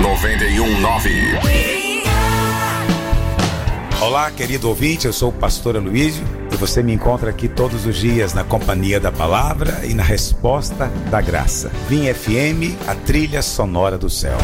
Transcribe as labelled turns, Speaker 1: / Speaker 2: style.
Speaker 1: 91.9.
Speaker 2: Olá, querido ouvinte, eu sou o pastor Aloísio e você me encontra aqui todos os dias na companhia da palavra e na resposta da graça. Vim FM, a trilha sonora do céu.